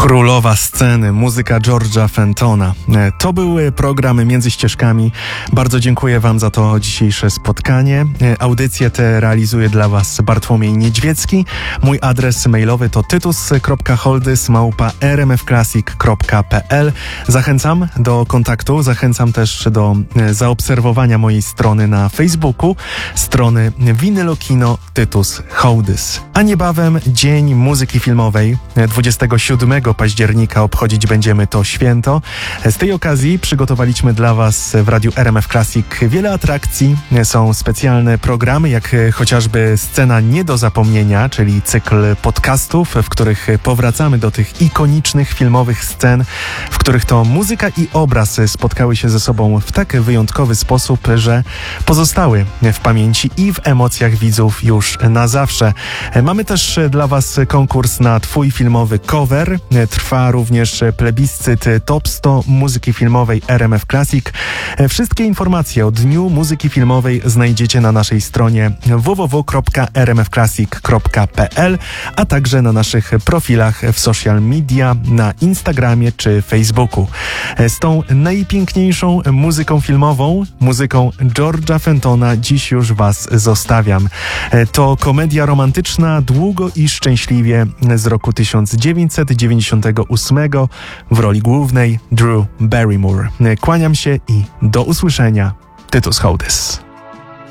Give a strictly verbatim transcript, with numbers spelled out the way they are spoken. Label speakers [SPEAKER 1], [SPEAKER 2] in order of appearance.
[SPEAKER 1] Królowa sceny, muzyka George'a Fentona. To był program Między Ścieżkami. Bardzo dziękuję Wam za to dzisiejsze spotkanie. Audycję tę realizuje dla Was Bartłomiej Niedźwiecki. Mój adres mailowy to tytus kropka holdys małpa r m f classic kropka p l. Zachęcam do kontaktu, zachęcam też do zaobserwowania mojej strony na Facebooku, strony Winylokino Tytus Hołdys. A niebawem Dzień Muzyki Filmowej. dwudziestego siódmego października obchodzić będziemy to święto. Z tej okazji przygotowaliśmy dla Was w Radiu R M F Classic wiele atrakcji. Są specjalne programy, jak chociażby Scena nie do zapomnienia, czyli cykl podcastów, w których powracamy do tych ikonicznych filmowych scen, w których to muzyka i obraz spotkały się ze sobą w tak wyjątkowy sposób, że pozostały w pamięci i w emocjach widzów już na zawsze. Mamy też dla Was konkurs na Twój filmowy cover. Trwa również plebiscyt Top sto muzyki filmowej R M F Classic. Wszystkie informacje o Dniu Muzyki Filmowej znajdziecie na naszej stronie w w w kropka r m f classic kropka p l, a także na naszych profilach w social media, na Instagramie czy Facebooku. Z tą najpiękniejszą muzyką filmową, muzyką George'a Fentona, dziś już Was zostawiam. To komedia romantyczna Długo i szczęśliwie z roku tysiąc dziewięćset dziewięćdziesiątego ósmego, w roli głównej Drew Barrymore. Kłaniam się i do usłyszenia. Tytus Hołdys.